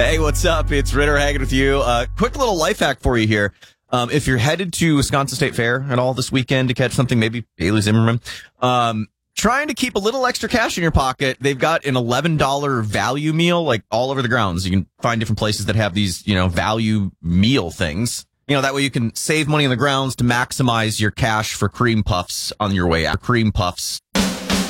Hey, what's up? It's Ritter hanging with you. Quick little life hack for you here. If you're headed to Wisconsin State Fair at all this weekend to catch something, maybe Bailey Zimmerman, trying to keep a little extra cash in your pocket, they've got an $11 value meal, like all over the grounds. You can find different places that have these, value meal things. That way you can save money on the grounds to maximize your cash for cream puffs on your way out. Cream puffs